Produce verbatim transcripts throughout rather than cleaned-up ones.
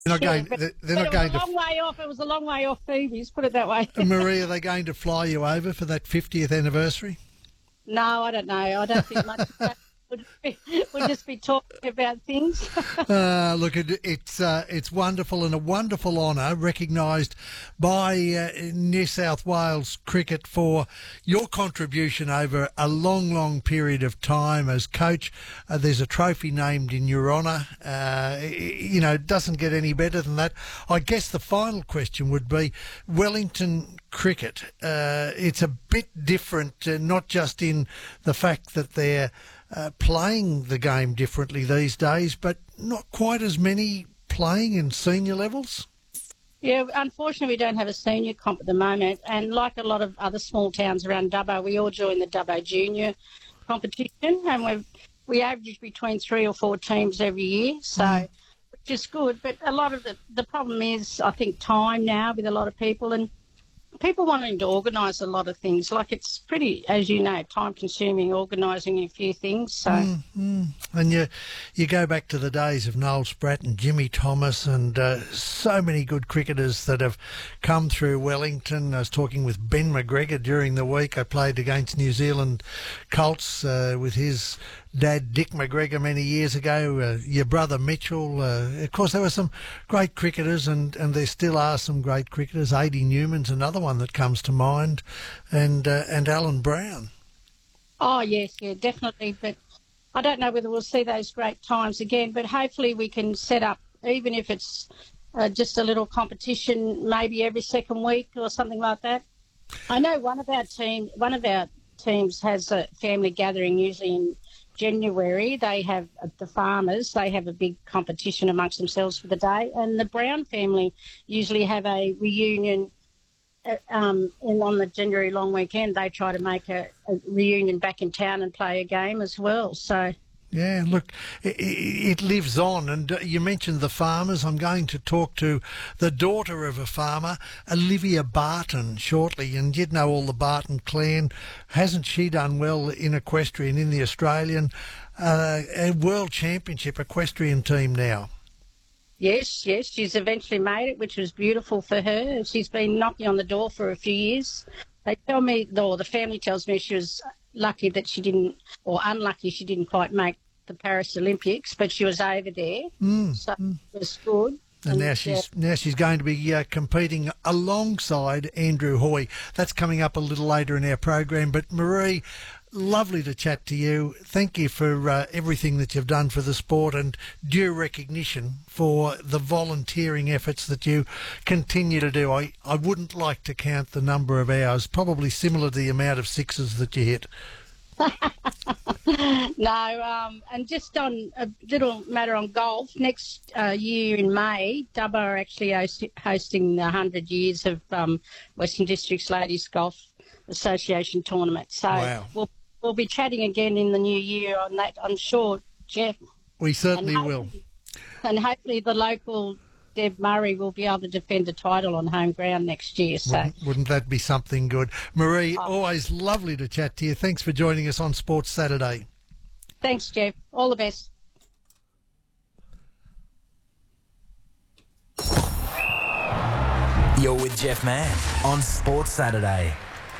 They're not Yeah, going. but, They're, they're but not it going was a to. long way off. It was a long way off Phoebe's, put it that way. Marie, are they going to fly you over for that fiftieth anniversary? No, I don't know. I don't think much of that. We'll be, we'll just be talking about things. Uh, look, it, it's uh, it's wonderful and a wonderful honour, recognised by uh, New South Wales Cricket for your contribution over a long, long period of time as coach. Uh, there's a trophy named in your honour. Uh, you know, it doesn't get any better than that. I guess the final question would be Wellington cricket. Uh, it's a bit different, uh, not just in the fact that they're Uh, playing the game differently these days, but not quite as many playing in senior levels? Yeah, unfortunately, we don't have a senior comp at the moment. And like a lot of other small towns around Dubbo, we all join the Dubbo Junior competition, and we we average between three or four teams every year, so mm. which is good. But a lot of the, the problem is, I think, time now with a lot of people, and people wanting to organise a lot of things. Like, it's pretty, as you know, time-consuming organising a few things. So, mm, mm. And you you go back to the days of Noel Spratt and Jimmy Thomas and uh, so many good cricketers that have come through Wellington. I was talking with Ben McGregor during the week. I played against New Zealand Colts uh, with his dad, Dick McGregor, many years ago, uh, your brother Mitchell. Uh, of course, there were some great cricketers, and, and there still are some great cricketers. Adi Newman's another one that comes to mind, and uh, and Alan Brown. Oh, yes, yeah, definitely. But I don't know whether we'll see those great times again, but hopefully we can set up, even if it's uh, just a little competition, maybe every second week or something like that. I know one of our team, one of our teams has a family gathering usually in January. They have uh, the farmers, they have a big competition amongst themselves for the day, and the Brown family usually have a reunion uh, um, and on the January long weekend. They try to make a, a reunion back in town and play a game as well. So yeah, look, it, it lives on. And you mentioned the farmers. I'm going to talk to the daughter of a farmer, Olivia Barton, shortly. And you'd know all the Barton clan. Hasn't she done well in equestrian, in the Australian uh, World Championship equestrian team now? Yes, yes, she's eventually made it, which was beautiful for her. She's been knocking on the door for a few years. They tell me, or the family tells me, she was lucky that she didn't, or unlucky she didn't quite make the Paris Olympics, but she was over there, mm, so mm. it was good. And, and now she's uh, now she's going to be uh, competing alongside Andrew Hoy. That's coming up a little later in our program. But Marie, lovely to chat to you. Thank you for uh, everything that you've done for the sport, and due recognition for the volunteering efforts that you continue to do. I, I wouldn't like to count the number of hours, probably similar to the amount of sixes that you hit. No, um, and just on a little matter on golf, next uh, year in May, Dubbo are actually host- hosting the one hundred years of um, Western Districts Ladies Golf Association tournament. So wow. we'll we'll be chatting again in the new year on that, I'm sure, Jeff. We certainly and will. And hopefully the local Deb Murray will be able to defend a title on home ground next year. So wouldn't, wouldn't that be something good? Marie, oh. always lovely to chat to you. Thanks for joining us on Sports Saturday. Thanks, Jeff. All the best. You're with Jeff Mann on Sports Saturday.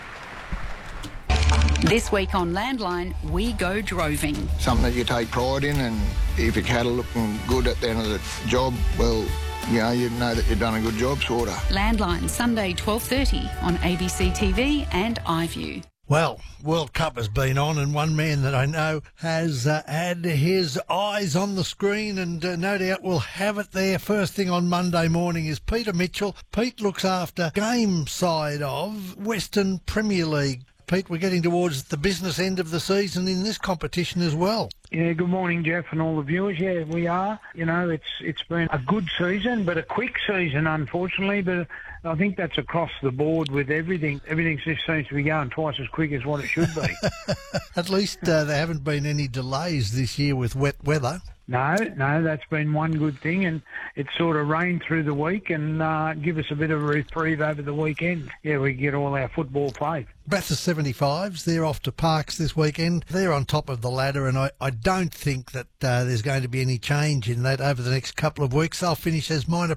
This week on Landline, we go droving. Something that you take pride in, and if your cattle looking good at the end of the job, well, you know, you know that you've done a good job, sort of. Landline, Sunday, twelve thirty on A B C T V and iView. Well, World Cup has been on, and one man that I know has uh, had his eyes on the screen, and uh, no doubt will have it there first thing on Monday morning, is Peter Mitchell. Pete looks after game side of Western Premier League. Pete, we're getting towards the business end of the season in this competition as well. Yeah, good morning, Jeff, and all the viewers. Yeah, we are. You know, it's it's been a good season, but a quick season, unfortunately. But I think that's across the board with everything. Everything just seems to be going twice as quick as what it should be. At least uh, there haven't been any delays this year with wet weather. No, no, that's been one good thing, and it sort of rained through the week and uh, give us a bit of a reprieve over the weekend. Yeah, we get all our football played. Bathurst seventy-fives, they're off to Parks this weekend. They're on top of the ladder, and I, I don't think that uh, there's going to be any change in that over the next couple of weeks. They'll finish as minor